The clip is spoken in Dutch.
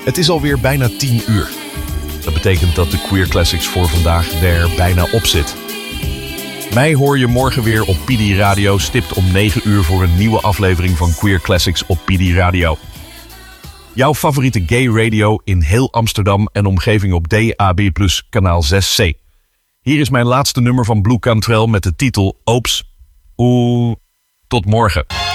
Het is alweer bijna 10 uur. Dat betekent dat de Queer Classics voor vandaag er bijna op zit. Mij hoor je morgen weer op PD Radio, stipt om 9 uur voor een nieuwe aflevering van Queer Classics op PD Radio. Jouw favoriete gay radio in heel Amsterdam en omgeving op DAB+, kanaal 6C. Hier is mijn laatste nummer van Blue Cantrell met de titel Oops. Tot morgen.